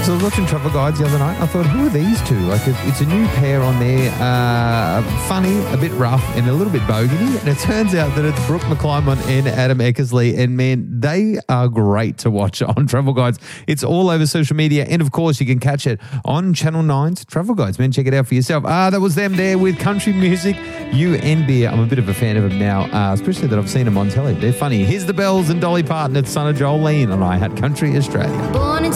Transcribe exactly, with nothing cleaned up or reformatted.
So I was watching Travel Guides the other night. I thought, who are these two? Like, it, it's a new pair on there. Uh, funny, a bit rough, and a little bit bogey. And it turns out that it's Brooke McClymont and Adam Eckersley. And man, they are great to watch on Travel Guides. It's all over social media. And of course, you can catch it on Channel nine's Travel Guides. Man, check it out for yourself. Ah, that was them there with country music, you and beer. I'm a bit of a fan of them now, uh, especially that I've seen them on telly. They're funny. Here's the Bells and Dolly Parton at Son of Jolene on I Had Country Australia. Born in